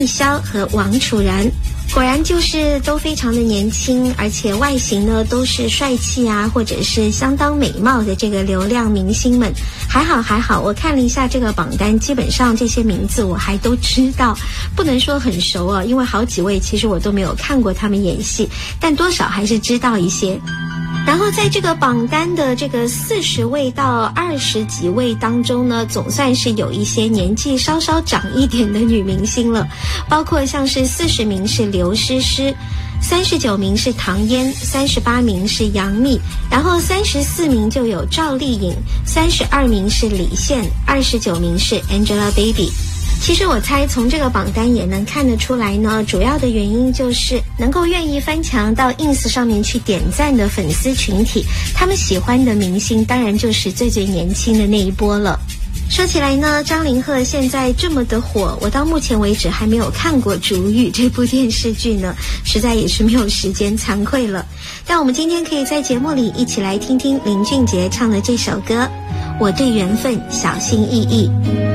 萧和王楚然。果然就是都非常的年轻，而且外形呢都是帅气啊，或者是相当美貌的这个流量明星们。还好，我看了一下这个榜单，基本上这些名字我还都知道，不能说很熟啊，因为好几位其实我都没有看过他们演戏，但多少还是知道一些。然后在这个榜单的这个40位到20几位当中呢，总算是有一些年纪稍稍长一点的女明星了，包括像是40名是刘诗诗，39名是唐嫣，38名是杨幂，然后34名就有赵丽颖，32名是李现，29名是 Angelababy。其实我猜从这个榜单也能看得出来呢，主要的原因就是能够愿意翻墙到 ins 上面去点赞的粉丝群体，他们喜欢的明星当然就是最年轻的那一波了。说起来呢，张凌赫现在这么的火，我到目前为止还没有看过《竹玉》这部电视剧呢，实在也是没有时间，惭愧了。但我们今天可以在节目里一起来听听林俊杰唱的这首歌《我对缘分小心翼翼》。